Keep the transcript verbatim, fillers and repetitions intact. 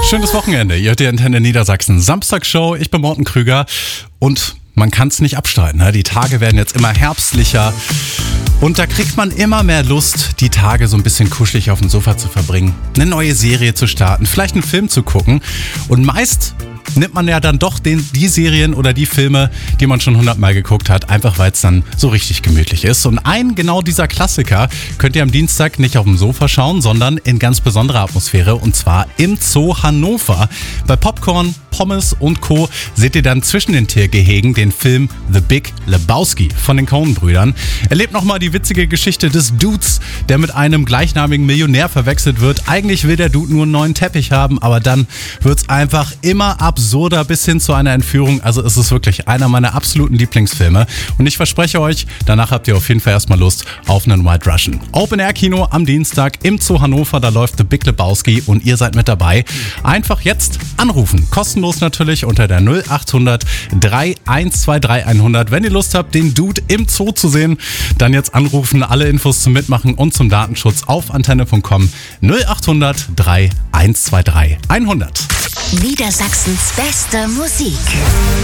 Schönes Wochenende. Ihr hört die Antenne Niedersachsen Samstagsshow. Ich bin Morten Krüger und man kann es nicht abstreiten. Ne? Die Tage werden jetzt immer herbstlicher und da kriegt man immer mehr Lust, die Tage so ein bisschen kuschelig auf dem Sofa zu verbringen, eine neue Serie zu starten, vielleicht einen Film zu gucken und meist nimmt man ja dann doch den, die Serien oder die Filme, die man schon hundertmal geguckt hat, einfach weil es dann so richtig gemütlich ist. Und ein genau dieser Klassiker könnt ihr am Dienstag nicht auf dem Sofa schauen, sondern in ganz besonderer Atmosphäre und zwar im Zoo Hannover. Bei Popcorn, Pommes und Co. seht ihr dann zwischen den Tiergehegen den Film The Big Lebowski von den Coen-Brüdern. Erlebt nochmal die witzige Geschichte des Dudes, der mit einem gleichnamigen Millionär verwechselt wird. Eigentlich will der Dude nur einen neuen Teppich haben, aber dann wird's einfach immer absurder bis hin zu einer Entführung. Also es ist wirklich einer meiner absoluten Lieblingsfilme. Und ich verspreche euch, danach habt ihr auf jeden Fall erstmal Lust auf einen White Russian. Open-Air-Kino am Dienstag im Zoo Hannover, da läuft The Big Lebowski und ihr seid mit dabei. Einfach jetzt anrufen. Kostenlos natürlich unter der null acht hundert drei eins zwei drei hundert. Wenn ihr Lust habt, den Dude im Zoo zu sehen, dann jetzt anrufen. Alle Infos zum Mitmachen und zum Datenschutz auf antenne punkt com null acht hundert drei eins zwei drei hundert. Niedersachsens beste Musik.